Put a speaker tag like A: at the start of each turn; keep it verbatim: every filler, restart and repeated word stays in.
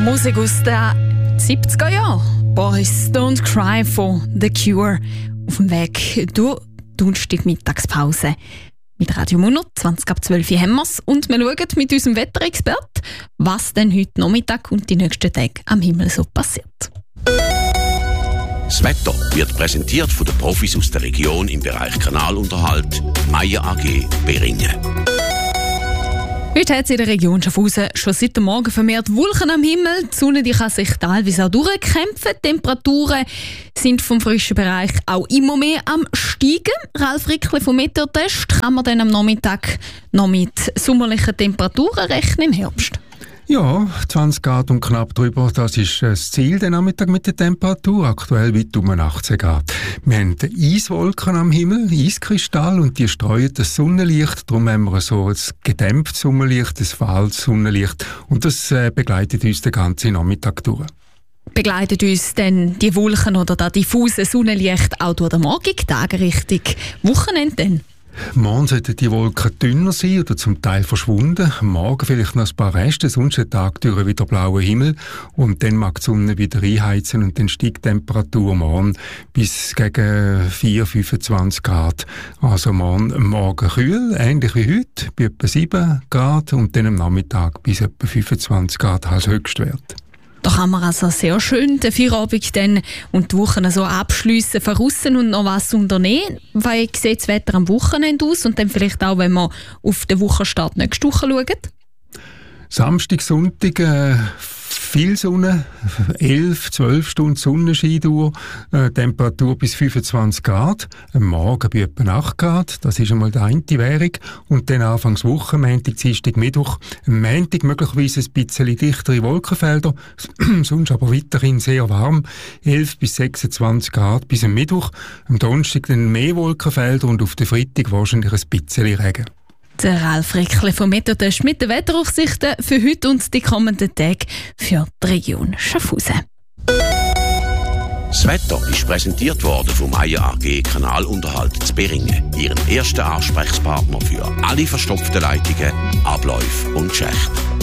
A: Musik aus den siebziger Jahren. Boys Don't Cry von The Cure. Auf dem Weg durch Donnerstag Mittagspause. Mit Radio Mono, zwanzig ab zwölf haben wir es. Und wir schauen mit unserem Wetterexperten, was denn heute Nachmittag und die nächsten Tage am Himmel so passiert.
B: Das Wetter wird präsentiert von den Profis aus der Region im Bereich Kanalunterhalt, Meyer A G Beringen.
A: Heute hat es in der Region Schaffhausen schon seit dem Morgen vermehrt Wolken am Himmel. Die Sonne die kann sich teilweise auch durchkämpfen. Die Temperaturen sind vom frischen Bereich auch immer mehr am steigen. Ralf Rickli vom Meteotest kann man dann am Nachmittag noch mit sommerlichen Temperaturen rechnen im Herbst.
C: Ja, zwanzig Grad und knapp drüber, das ist das Ziel der Nachmittag mit der Temperatur, aktuell weit um achtzehn Grad. Wir haben Eiswolken am Himmel, Eiskristall, und die streuen das Sonnenlicht, darum haben wir so ein gedämpftes Sonnenlicht, ein fahles Sonnenlicht, und das äh, begleitet uns den ganzen Nachmittag durch.
A: Begleitet uns denn die Wolken oder das diffuse Sonnenlicht auch durch den morgigen Tag Richtung Wochenende denn?
C: Morgen sollten die Wolken dünner sein oder zum Teil verschwunden. Morgen vielleicht noch ein paar Reste, sonst den Tag durch wieder blauer Himmel. Und dann mag die Sonne wieder einheizen und dann steigt die Temperatur morgen bis gegen vier, fünfundzwanzig Grad. Also morgen, morgen kühl, ähnlich wie heute, bei etwa sieben Grad, und dann am Nachmittag bis etwa fünfundzwanzig Grad als Höchstwert.
A: Da kann man also sehr schön den Feierabend dann und die Woche so abschliessen, verrussen und noch was unternehmen. Wie sieht das Wetter am Wochenende aus und dann vielleicht auch, wenn wir auf den Wochenstart nächste Woche schauen?
C: Samstag, Sonntag, äh, viel Sonne, elf, zwölf Stunden Sonnenschein durch, äh, Temperatur bis fünfundzwanzig Grad, am Morgen bei etwa acht Grad, das ist einmal die eine Währung, und dann Anfangs Woche, Montag, Dienstag, Mittwoch, am Montag möglicherweise ein bisschen dichtere Wolkenfelder, sonst aber weiterhin sehr warm, elf bis sechsundzwanzig Grad bis am Mittwoch, am Donnerstag dann mehr Wolkenfelder und auf den Freitag wahrscheinlich ein bisschen Regen.
A: Der Ralf Rickli vom Meteotest mit den Wetteraussichten für heute und die kommenden Tage für die Region Schaffhausen.
B: Das Wetter ist präsentiert worden vom Meyer A G Kanalunterhalt zu Beringen, Ihren ersten Ansprechpartner für alle verstopften Leitungen, Abläufe und Schächte.